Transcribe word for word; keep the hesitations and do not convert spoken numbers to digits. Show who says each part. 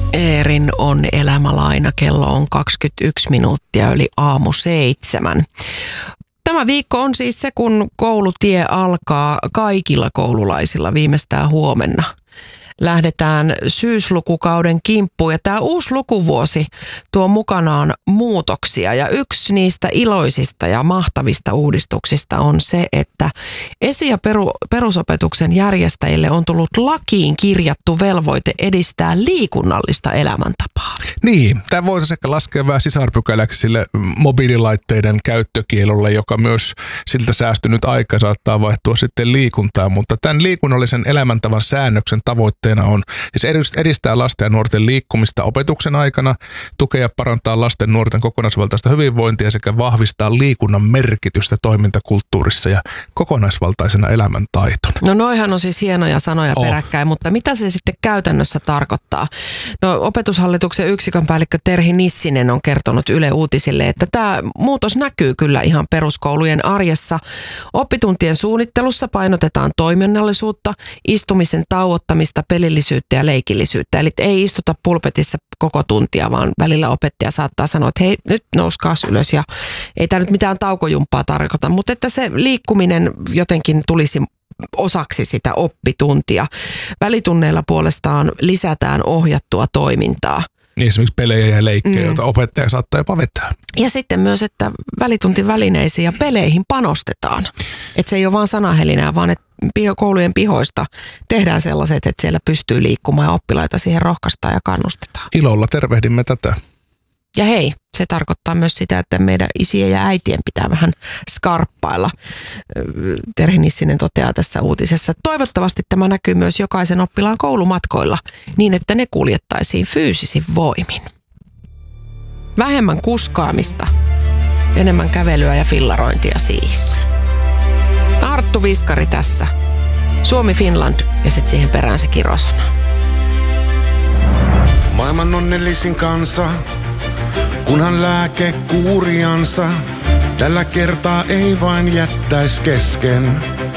Speaker 1: Eerin on elämälaina. Kello on kaksikymmentäyksi minuuttia yli aamu seitsemän. Tämä viikko on siis se, kun koulutie alkaa kaikilla koululaisilla viimeistään huomenna. Lähdetään syyslukukauden kimppuun ja tämä uusi lukuvuosi tuo mukanaan muutoksia ja yksi niistä iloisista ja mahtavista uudistuksista on se, että esi- ja peru- perusopetuksen järjestäjille on tullut lakiin kirjattu velvoite edistää liikunnallista elämäntapaa.
Speaker 2: Niin, tämä voisi ehkä laskea vähän sisarpykäläksi sille mobiililaitteiden käyttökielolle, joka myös siltä säästynyt aika saattaa vaihtua sitten liikuntaan, mutta tämän liikunnallisen elämäntavan säännöksen tavoitteena on siis edistää lasten ja nuorten liikkumista opetuksen aikana, tukea ja parantaa lasten ja nuorten kokonaisvaltaista hyvinvointia sekä vahvistaa liikunnan merkitystä toimintakulttuurissa ja kokonaisvaltaisena elämäntaitona.
Speaker 1: No noihan on siis hienoja sanoja oh. peräkkäin, mutta mitä se sitten käytännössä tarkoittaa? No Opetushallituksen yksikön päällikkö Terhi Nissinen on kertonut Yle Uutisille, että tämä muutos näkyy kyllä ihan peruskoulujen arjessa. Oppituntien suunnittelussa painotetaan toiminnallisuutta, istumisen tauottamista, pelillisyyttä ja leikillisyyttä. Eli ei istuta pulpetissa koko tuntia, vaan välillä opettaja saattaa sanoa, että hei, nyt nouskaas ylös ja ei tämä nyt mitään taukojumppaa tarkoita, mutta että se liikkuminen jotenkin tulisi osaksi sitä oppituntia. Välitunneilla puolestaan lisätään ohjattua toimintaa.
Speaker 2: Niin esimerkiksi pelejä ja leikkejä, mm. joita opettaja saattaa jopa vetää.
Speaker 1: Ja sitten myös, että välituntivälineisiin ja peleihin panostetaan. Että se ei ole vaan sanahelinää, vaan että koulujen pihoista tehdään sellaiset, että siellä pystyy liikkumaan ja oppilaita siihen rohkaistaan ja kannustetaan.
Speaker 2: Ilolla tervehdimme tätä.
Speaker 1: Ja hei, se tarkoittaa myös sitä, että meidän isien ja äitien pitää vähän skarppailla. Terhi Nissinen toteaa tässä uutisessa. Toivottavasti tämä näkyy myös jokaisen oppilaan koulumatkoilla niin, että ne kuljettaisiin fyysisin voimin. Vähemmän kuskaamista, enemmän kävelyä ja fillarointia siis. Arttu Viskari tässä. Suomi Finland ja sitten siihen perään se kirosana.
Speaker 3: Maailman onnellisin kansa, kunhan lääke kuuriansa, tällä kertaa ei vain jättäis kesken.